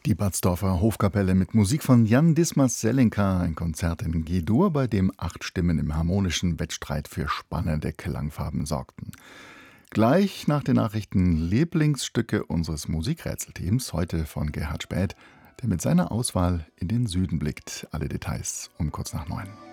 Die Batzdorfer Hofkapelle mit Musik von Jan Dismas-Selenka, ein Konzert in G-Dur, bei dem 8 Stimmen im harmonischen Wettstreit für spannende Klangfarben sorgten. Gleich nach den Nachrichten Lieblingsstücke unseres Musikrätselteams, heute von Gerhard Späth, der mit seiner Auswahl in den Süden blickt. Alle Details um kurz nach 9.